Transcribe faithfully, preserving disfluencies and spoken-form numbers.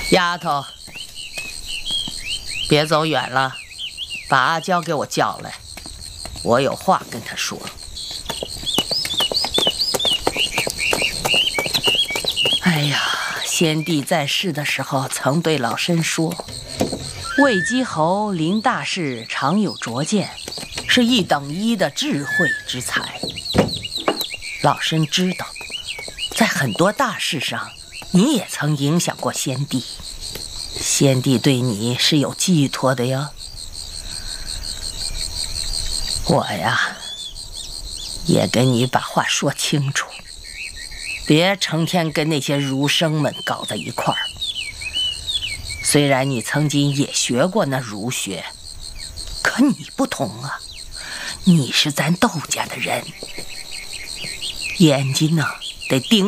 丫头，别走远了，把阿娇给我叫来，我有话跟她说。哎呀，先帝在世的时候曾对老身说，魏姬侯临大事常有拙见，是一等一的智慧之才。老身知道，在很多大事上，你也曾影响过先帝，先帝对你是有寄托的哟。我呀，也跟你把话说清楚，别成天跟那些儒生们搞在一块儿。虽然你曾经也学过那儒学，可你不同啊，你是咱窦家的人，眼睛呢得盯